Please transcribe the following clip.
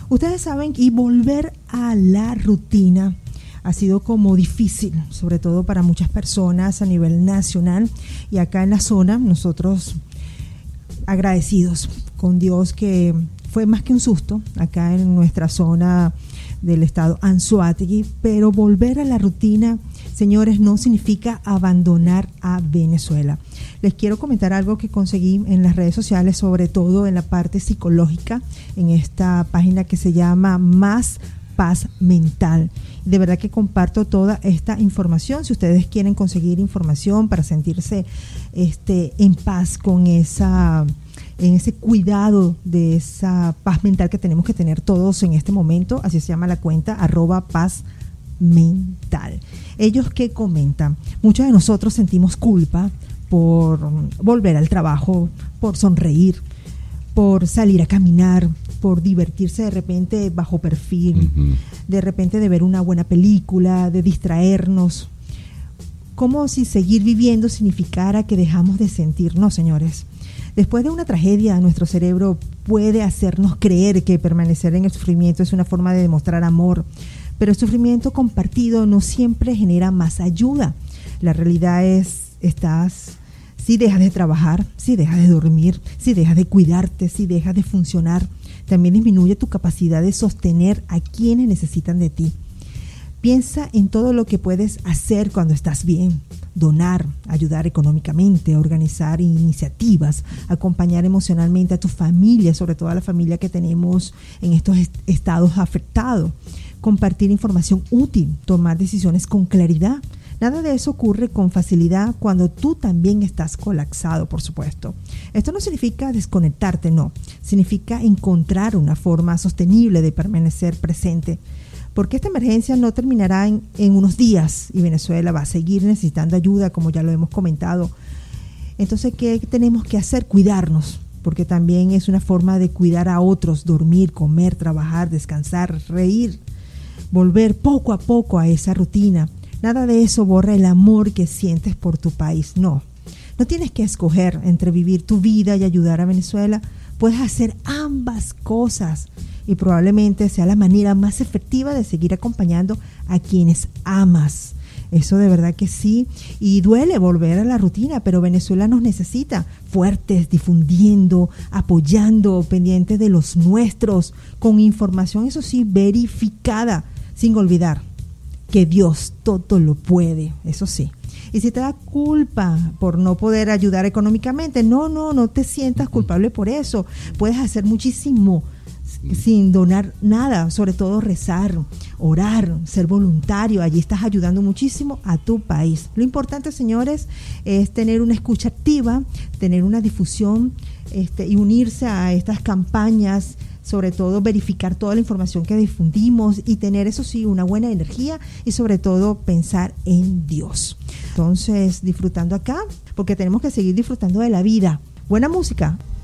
Ustedes saben, y volver a la rutina ha sido como difícil, sobre todo para muchas personas a nivel nacional, y acá en la zona nosotros agradecidos con Dios que fue más que un susto acá en nuestra zona del estado Anzoátegui, pero volver a la rutina, señores, no significa abandonar a Venezuela. Les quiero comentar algo que conseguí en las redes sociales, sobre todo en la parte psicológica, en esta página que se llama Más Paz Mental. De verdad que comparto toda esta información. Si ustedes quieren conseguir información para sentirse en paz con en ese cuidado de esa paz mental que tenemos que tener todos en este momento, así se llama la cuenta, @paz mental. Ellos que comentan, muchos de nosotros sentimos culpa por volver al trabajo, por sonreír, por salir a caminar, por divertirse de repente bajo perfil, de repente de ver una buena película, de distraernos, como si seguir viviendo significara que dejamos de sentir. No, señores. Después de una tragedia, nuestro cerebro puede hacernos creer que permanecer en el sufrimiento es una forma de demostrar amor, pero el sufrimiento compartido no siempre genera más ayuda. La realidad es, si dejas de trabajar, si dejas de dormir, si dejas de cuidarte, si dejas de funcionar, también disminuye tu capacidad de sostener a quienes necesitan de ti. Piensa en todo lo que puedes hacer cuando estás bien: donar, ayudar económicamente, organizar iniciativas, acompañar emocionalmente a tu familia, sobre todo a la familia que tenemos en estos estados afectados, compartir información útil, tomar decisiones con claridad. Nada de eso ocurre con facilidad cuando tú también estás colapsado, por supuesto. Esto no significa desconectarte, no. Significa encontrar una forma sostenible de permanecer presente, porque esta emergencia no terminará en unos días y Venezuela va a seguir necesitando ayuda, como ya lo hemos comentado. Entonces, ¿qué tenemos que hacer? Cuidarnos, porque también es una forma de cuidar a otros: dormir, comer, trabajar, descansar, reír, volver poco a poco a esa rutina. Nada de eso borra el amor que sientes por tu país. No tienes que escoger entre vivir tu vida y ayudar a Venezuela. Puedes hacer ambas cosas y probablemente sea la manera más efectiva de seguir acompañando a quienes amas. Eso de verdad que sí. Y duele volver a la rutina, pero Venezuela nos necesita fuertes, difundiendo, apoyando, pendientes de los nuestros, con información, eso sí, verificada, sin olvidar que Dios todo lo puede, eso sí. Y si te da culpa por no poder ayudar económicamente, no te sientas culpable por eso. Puedes hacer muchísimo sin donar nada, sobre todo rezar, orar, ser voluntario. Allí estás ayudando muchísimo a tu país. Lo importante, señores, es tener una escucha activa, tener una difusión y unirse a estas campañas, sobre todo verificar toda la información que difundimos y tener, eso sí, una buena energía y sobre todo pensar en Dios. Entonces, disfrutando acá, porque tenemos que seguir disfrutando de la vida. Buena música.